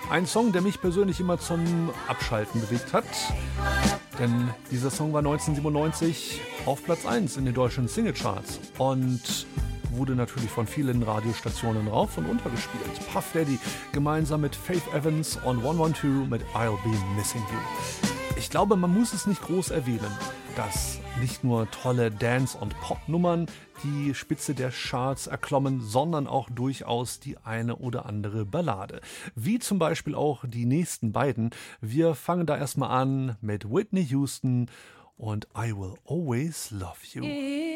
Ein Song, der mich persönlich immer zum Abschalten bewegt hat. Denn dieser Song war 1997 auf Platz 1 in den deutschen Singlecharts und wurde natürlich von vielen Radiostationen rauf und runter gespielt. Puff Daddy gemeinsam mit Faith Evans und 112 mit I'll Be Missing You. Ich glaube, man muss es nicht groß erwähnen, dass nicht nur tolle Dance- und Pop-Nummern die Spitze der Charts erklommen, sondern auch durchaus die eine oder andere Ballade. Wie zum Beispiel auch die nächsten beiden. Wir fangen da erstmal an mit Whitney Houston und I Will Always Love You.